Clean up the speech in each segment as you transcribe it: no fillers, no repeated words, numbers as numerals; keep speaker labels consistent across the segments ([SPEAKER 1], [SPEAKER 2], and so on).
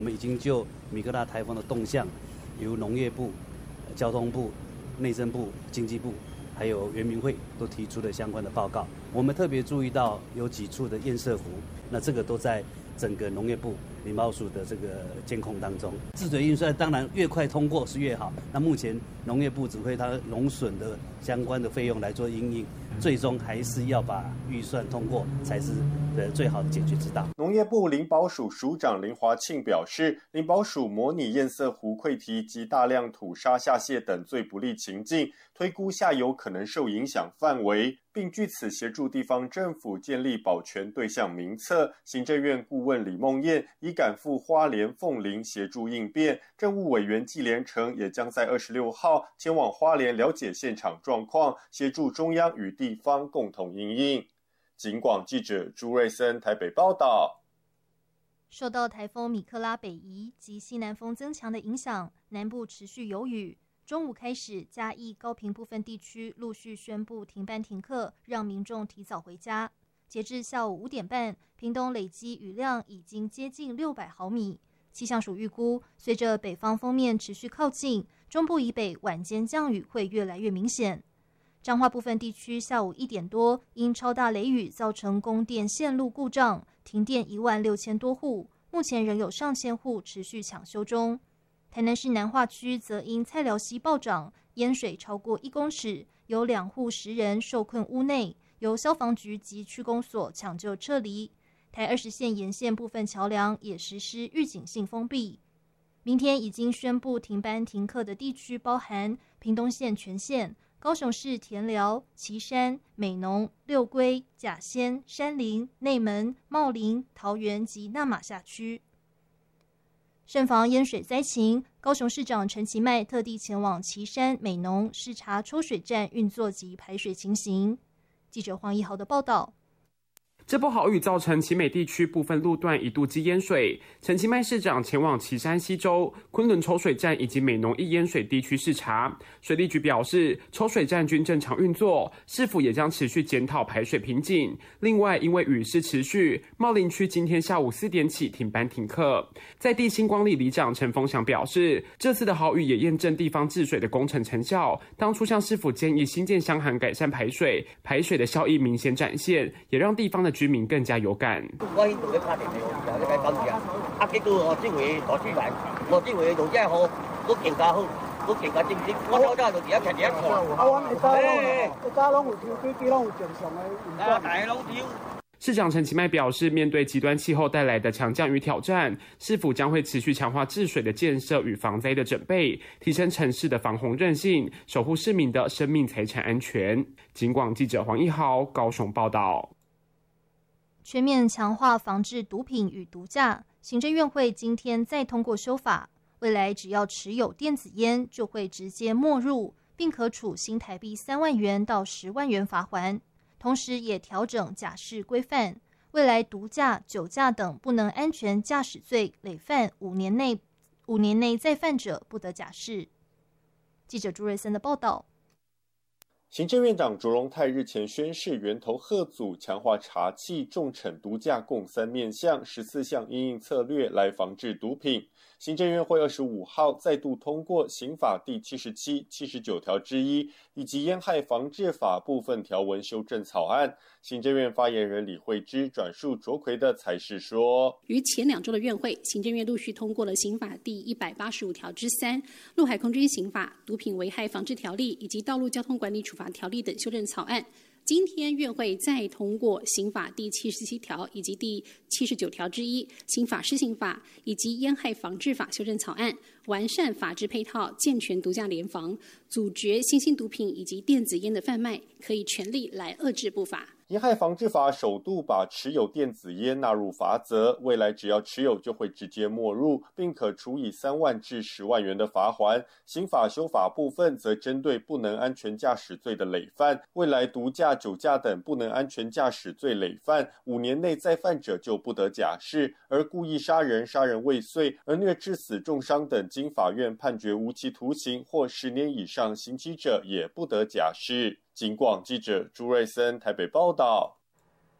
[SPEAKER 1] 我们已经就米克拉台风的动向，由农业部、交通部、内政部、经济部，还有原民会都提出了相关的报告。我们特别注意到有几处的堰塞湖，那这个都在整个农业部林保署的这个监控当中。治水预算当然越快通过是越好。那目前农业部指挥它农损的相关的费用来做因应，最终还是要把预算通过才是最好的解决之道。
[SPEAKER 2] 农业部林保署署长林华庆表示，林保署模拟堰塞湖溃堤及大量土沙下泄等最不利情境，推估下游可能受影响范围，并据此协助地方政府建立保全对象名册。行政院顾问李梦燕已赶赴花莲凤林协助应变，政务委员纪连成也将在26号前往花莲了解现场状况，协助中央与地方共同因应。警广记者朱瑞森台北报道。
[SPEAKER 3] 受到台风米克拉北移及西南风增强的影响，南部持续有雨。中午开始，嘉义高屏部分地区陆续宣布停班停课，让民众提早回家。截至下午5点半，屏东累积雨量已经接近600毫米。气象署预估，随着北方锋面持续靠近，中部以北晚间降雨会越来越明显。彰化部分地区下午1点多，因超大雷雨造成供电线路故障，停电16000多户，目前仍有上千户持续抢修中。台南市南化区则因菜寮溪暴涨，淹水超过1公尺，有2户10人受困屋内，由消防局及区公所抢救撤离。台20线沿线部分桥梁也实施预警性封闭。明天已经宣布停班停课的地区包含屏东县全县、高雄市田寮、旗山、美浓、六龟、甲仙、山林、内门、茂林、桃园及那玛夏区。慎防淹水灾情，高雄市长陈其迈特地前往旗山、美浓视察抽水站运作及排水情形。记者黄一豪的报道。
[SPEAKER 4] 这波豪雨造成旗美地区部分路段一度积淹水，陈其迈市长前往旗山西周、昆仑抽水站以及美浓易淹水地区视察。水利局表示，抽水站均正常运作，市府也将持续检讨排水瓶颈。另外，因为雨势持续，茂林区今天下午4点起停班停课。在地星光里里长陈丰祥表示，这次的豪雨也验证地方治水的工程成效。当初向市府建议新建箱涵改善排水，排水的效益明显展现，也让地方的居民更加有感。
[SPEAKER 5] 我喺度咧拍電嘅，就喺搞住啊！啊，結果我這回攞出嚟，我這回用真係好，都勁加好，都勁加精緻。我手真係做第一隻第一個。啊，我哋家攏有跳飛機，攏有正常嘅。啊，大攏跳。
[SPEAKER 4] 市長陳其邁表示，面對極端氣候帶來的強降雨挑戰，市府將會持續強化治水的建設與防災的準備，提升城市的防洪韌性，守護市民的生命財產安全。警廣記者黃一豪高雄報道。
[SPEAKER 3] 全面強化防治毒品與毒駕，行政院會今天再通過修法，未來只要持有電子煙就會直接沒入，並可處新台幣3萬元到10萬元罰鍰。同時也調整駕駛規範，未來毒駕、酒駕等不能安全駕駛罪累犯5年內再犯者不得假釋。記者朱瑞森的報道。
[SPEAKER 2] 行政院長卓榮泰日前宣示，源頭嚇阻強化查緝重懲毒駕共3面向14項因應策略來防治毒品。行政院會25號再度通過刑法第77、79條之一以及煙害防治法部分條文修正草案。行政院發言人李惠芝轉述卓奎的裁示說，
[SPEAKER 6] 於前2週的院會，行政院陸續通過了刑法第185條之3、陸海空軍刑法、毒品危害防治條例以及道路交通管理處罰條例等修正草案。今天院會再通過刑法第77條以及第79條之一、刑法施行法以及煙害防治法修正草案，完善法制配套，健全毒駕聯防，阻絕新興毒品以及電子煙的販賣，可以全力來遏制不法。
[SPEAKER 2] 煙害防治法首度把持有電子煙納入罰則，未來只要持有就會直接沒入，並可處以3萬至10萬元的罰鍰。刑法修法部分則針對不能安全駕駛罪的累犯，未來毒駕、酒駕等不能安全駕駛罪累犯5年內再犯者就不得假釋，而故意殺人、殺人未遂、而虐致死、重傷等經法院判決無期徒刑或10年以上刑期者也不得假釋。警廣記者朱瑞森台北報道。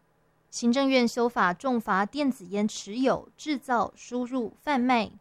[SPEAKER 3] 行政院修法重罚电子烟持有、制造、输入、贩卖、